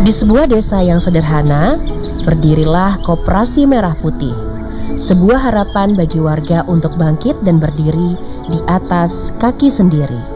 Di sebuah desa yang sederhana, berdirilah Koperasi Merah Putih. Sebuah harapan bagi warga untuk bangkit dan berdiri di atas kaki sendiri.